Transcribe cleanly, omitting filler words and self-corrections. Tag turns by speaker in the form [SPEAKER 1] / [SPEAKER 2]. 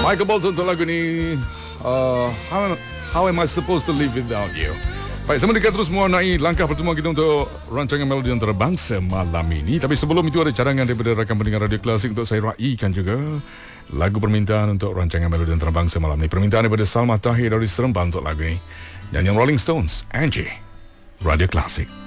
[SPEAKER 1] Michael Bolton untuk lagu ni how am I supposed to live without you. Baik, sama dekat terus mewarnai langkah pertemuan kita untuk rancangan Melodi Antarabangsa malam ini. Tapi sebelum itu ada cadangan daripada rakan pendengar Radio Klasik untuk saya raikan juga lagu permintaan untuk rancangan Melodi Antarabangsa malam ini. Permintaan daripada Salma Tahir dari Seremban untuk lagu ini. Nyanyian Rolling Stones, Angie, Radio Klasik.